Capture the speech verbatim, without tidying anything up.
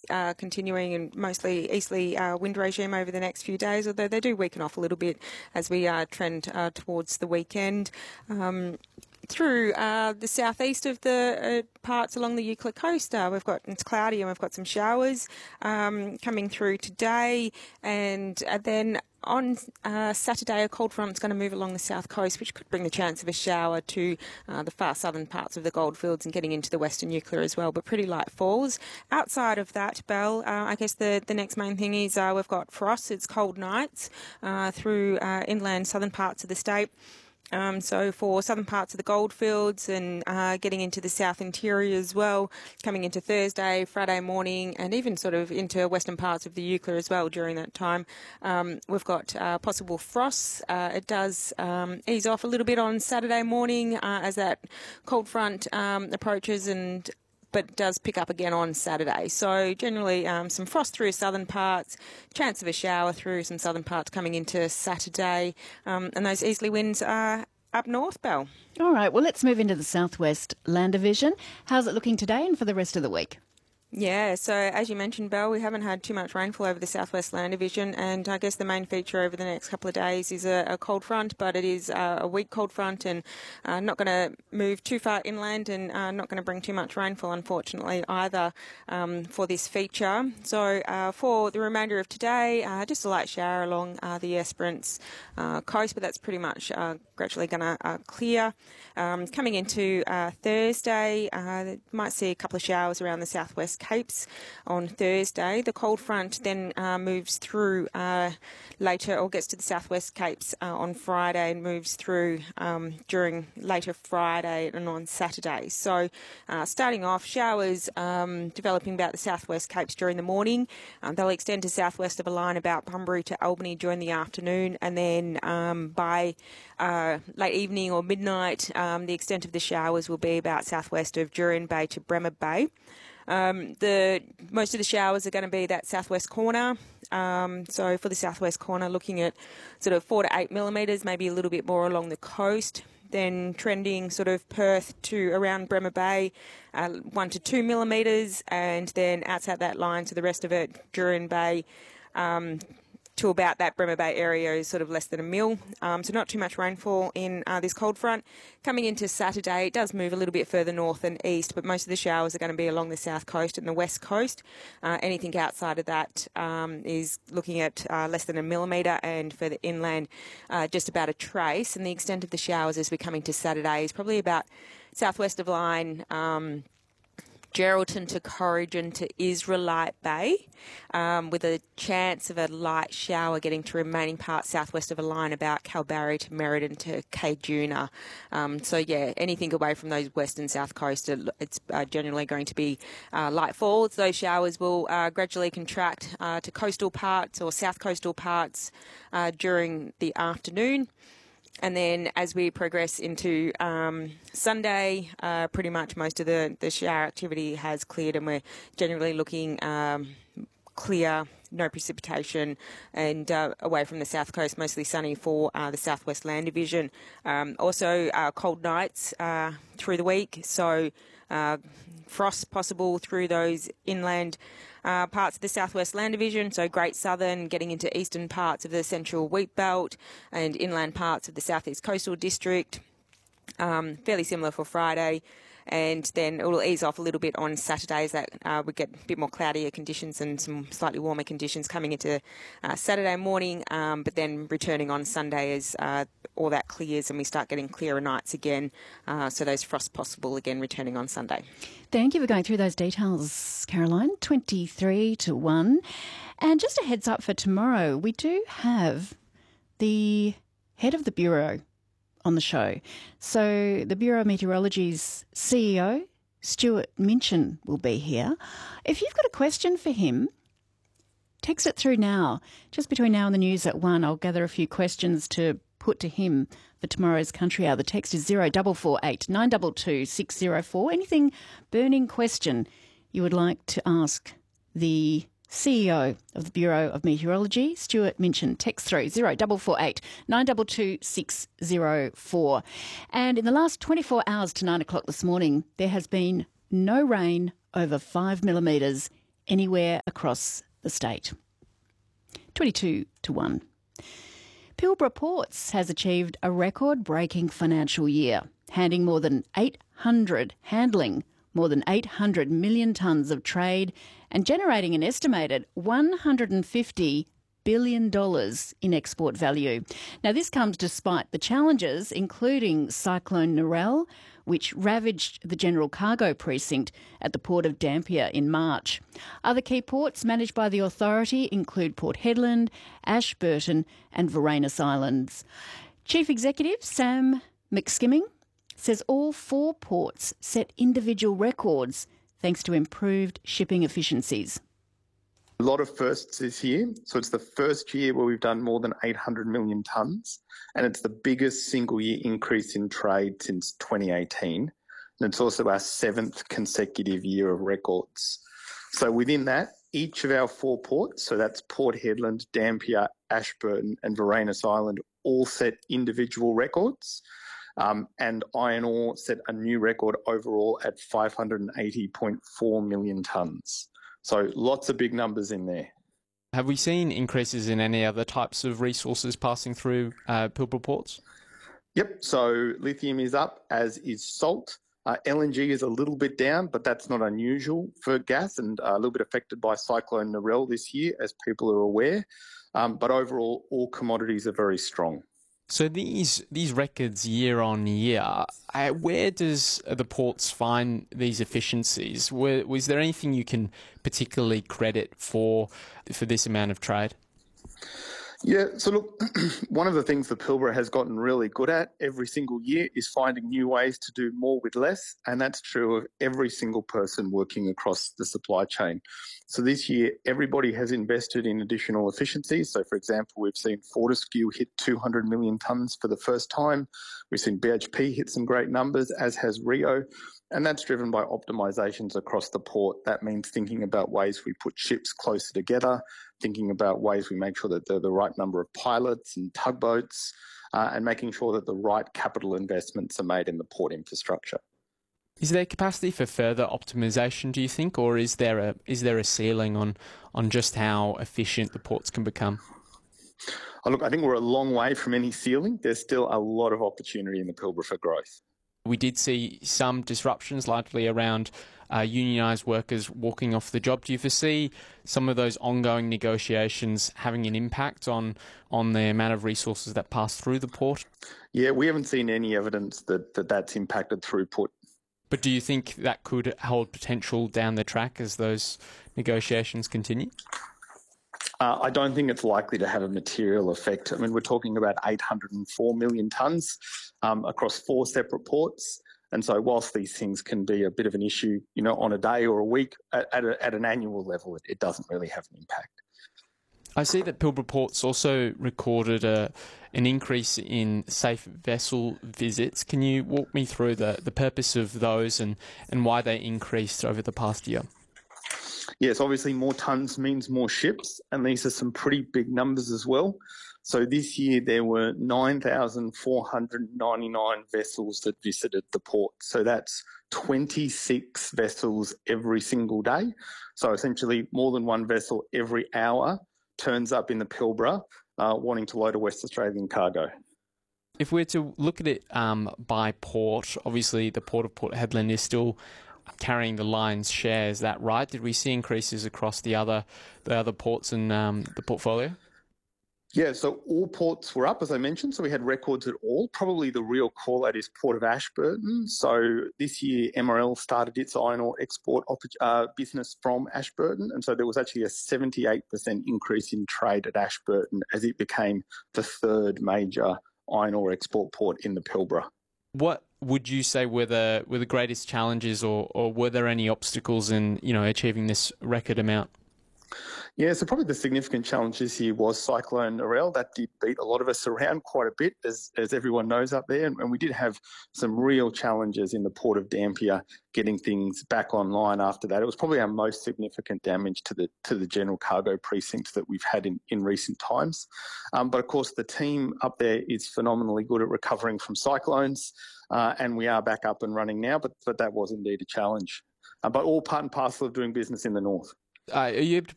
uh, continuing and mostly easterly uh, wind regime over the next few days, although they do weaken off a little bit as we uh, trend uh, towards the weekend. Um, Through uh, the southeast of the uh, parts along the Euclid coast, uh, we've got it's cloudy and we've got some showers um, coming through today, and uh, then on uh, Saturday, a cold front's going to move along the south coast, which could bring the chance of a shower to uh, the far southern parts of the Goldfields and getting into the western Euclid as well, but pretty light falls. Outside of that, Belle, uh, I guess the, the next main thing is uh, we've got frost. It's cold nights uh, through uh, inland southern parts of the state. Um, so for southern parts of the Goldfields and uh, getting into the south interior as well, coming into Thursday, Friday morning, and even sort of into western parts of the Euclid as well during that time, um, we've got uh, possible frosts. Uh, it does um, ease off a little bit on Saturday morning uh, as that cold front um, approaches, and but does pick up again on Saturday. So generally um, some frost through southern parts, chance of a shower through some southern parts coming into Saturday, um, and those easterly winds are up north, Belle. All right, well, let's move into the Southwest Land Division. How's it looking today and for the rest of the week? Yeah, so as you mentioned, Belle, we haven't had too much rainfall over the Southwest Land Division, and I guess the main feature over the next couple of days is a, a cold front, but it is uh, a weak cold front and uh, not going to move too far inland and uh, not going to bring too much rainfall, unfortunately, either um, for this feature. So uh, for the remainder of today, uh, just a light shower along uh, the Esperance uh, coast, but that's pretty much uh, gradually going to uh, clear. Um, coming into uh, Thursday, uh, might see a couple of showers around the southwest Capes on Thursday. The cold front then uh, moves through uh, later, or gets to the southwest Capes uh, on Friday and moves through um, during later Friday and on Saturday. So uh, starting off, showers um, developing about the southwest Capes during the morning. Um, they'll extend to southwest of a line about Bunbury to Albany during the afternoon, and then um, by uh, late evening or midnight, um, the extent of the showers will be about southwest of Jurien Bay to Bremer Bay. Um, the most of the showers are going to be that southwest corner. Um, so for the southwest corner, looking at sort of four to eight millimetres, maybe a little bit more along the coast. Then trending sort of Perth to around Bremer Bay, uh, one to two millimetres, and then outside that line to the rest of it, Jurien Bay. Um, to about that Bremer Bay area is sort of less than a mil. Um, so not too much rainfall in uh, this cold front. Coming into Saturday, it does move a little bit further north and east, but most of the showers are going to be along the south coast and the west coast. Uh, anything outside of that um, is looking at uh, less than a millimetre, and further inland, uh, just about a trace. And the extent of the showers as we're coming to Saturday is probably about southwest of line, um, Geraldton to Corrigan to Israelite Bay, um, with a chance of a light shower getting to remaining parts southwest of a line about Kalbarri to Merredin to Cajuna. Um, so, yeah, anything away from those west and south coast, it's uh, generally going to be uh, light falls. Those showers will uh, gradually contract uh, to coastal parts or south coastal parts uh, during the afternoon. And then as we progress into um, Sunday, uh, pretty much most of the, the shower activity has cleared, and we're generally looking um, clear, no precipitation, and uh, away from the south coast, mostly sunny for uh, the Southwest Land Division. Um, also, uh, cold nights uh, through the week, so uh, frost possible through those inland Uh, parts of the Southwest Land Division, so Great Southern, getting into eastern parts of the Central Wheat Belt and inland parts of the Southeast Coastal District. Um, fairly similar for Friday. And then it will ease off a little bit on Saturdays that uh, we get a bit more cloudier conditions and some slightly warmer conditions coming into uh, Saturday morning, um, but then returning on Sunday as uh, all that clears and we start getting clearer nights again. Uh, so those frosts possible again returning on Sunday. Thank you for going through those details, Caroline. twenty-three to one. And just a heads up for tomorrow, we do have the head of the Bureau on the show. So the Bureau of Meteorology's C E O, Stuart Minchin, will be here. If you've got a question for him, text it through now. Just between now and the news at one, I'll gather a few questions to put to him for tomorrow's Country Hour. The text is zero four four eight nine two two six zero four. Anything burning question you would like to ask the C E O of the Bureau of Meteorology, Stuart Minchin, text through zero four four eight nine two two six zero four. And in the last twenty-four hours to nine o'clock this morning, there has been no rain over five millimetres anywhere across the state. twenty-two to one. Pilbara Ports has achieved a record-breaking financial year, handing more than eight hundred, handling more than eight hundred million tonnes of trade and generating an estimated one hundred fifty billion dollars in export value. Now, this comes despite the challenges, including Cyclone Narelle, which ravaged the general cargo precinct at the Port of Dampier in March. Other key ports managed by the authority include Port Hedland, Ashburton and Varanus Islands. Chief Executive Sam McSkimming says all four ports set individual records thanks to improved shipping efficiencies. A lot of firsts this year. So it's the first year where we've done more than eight hundred million tonnes, and it's the biggest single year increase in trade since twenty eighteen. And it's also our seventh consecutive year of records. So within that, each of our four ports, so that's Port Hedland, Dampier, Ashburton and Varanus Island, all set individual records. Um, and iron ore set a new record overall at five hundred eighty point four million tonnes. So lots of big numbers in there. Have we seen increases in any other types of resources passing through uh, Pilbara ports? Yep, so lithium is up, as is salt. Uh, L N G is a little bit down, but that's not unusual for gas and uh, a little bit affected by Cyclone Narelle this year, as people are aware. Um, but overall, all commodities are very strong. So these these records year on year, uh, where does the ports find these efficiencies? Were, was there anything you can particularly credit for for this amount of trade? Yeah, so look, one of the things that Pilbara has gotten really good at every single year is finding new ways to do more with less, and that's true of every single person working across the supply chain. So this year, everybody has invested in additional efficiencies. So, for example, we've seen Fortescue hit two hundred million tonnes for the first time. We've seen B H P hit some great numbers, as has Rio. And that's driven by optimisations across the port. That means thinking about ways we put ships closer together, thinking about ways we make sure that there are the right number of pilots and tugboats, uh, and making sure that the right capital investments are made in the port infrastructure. Is there capacity for further optimisation, do you think, or is there a is there a ceiling on on just how efficient the ports can become? Oh, look, I think we're a long way from any ceiling. There's still a lot of opportunity in the Pilbara for growth. We did see some disruptions, largely around uh, unionised workers walking off the job. Do you foresee some of those ongoing negotiations having an impact on, on the amount of resources that pass through the port? Yeah, we haven't seen any evidence that, that that's impacted throughput. But do you think that could hold potential down the track as those negotiations continue? Uh, I don't think it's likely to have a material effect. I mean, we're talking about eight hundred four million tonnes um, across four separate ports. And so whilst these things can be a bit of an issue, you know, on a day or a week, at, at, a, at an annual level, it, it doesn't really have an impact. I see that Pilbara Ports also recorded a, an increase in safe vessel visits. Can you walk me through the, the purpose of those and, and why they increased over the past year? Yes, obviously more tonnes means more ships, and these are some pretty big numbers as well. So this year there were nine thousand four hundred ninety-nine vessels that visited the port. So that's twenty-six vessels every single day. So essentially more than one vessel every hour turns up in the Pilbara uh, wanting to load a West Australian cargo. If we're to look at it um, by port, obviously the Port of Port Hedland is still carrying the lion's share. Is that right? Did we see increases across the other the other ports in um, the portfolio? Yeah, so all ports were up, as I mentioned. So we had records at all. Probably the real call-out is Port of Ashburton. So this year, M R L started its iron ore export uh, business from Ashburton. And so there was actually a seventy-eight percent increase in trade at Ashburton as it became the third major iron ore export port in the Pilbara. What would you say were the were the greatest challenges, or, or were there any obstacles in, you know, achieving this record amount? Yeah, so probably the significant challenge this year was Cyclone Narelle. That did beat a lot of us around quite a bit, as as everyone knows up there. And, and we did have some real challenges in the Port of Dampier getting things back online after that. It was probably our most significant damage to the to the general cargo precinct that we've had in, in recent times. Um, but of course, the team up there is phenomenally good at recovering from cyclones, uh, and we are back up and running now. But but that was indeed a challenge. Uh, but all part and parcel of doing business in the north. Uh, are you able to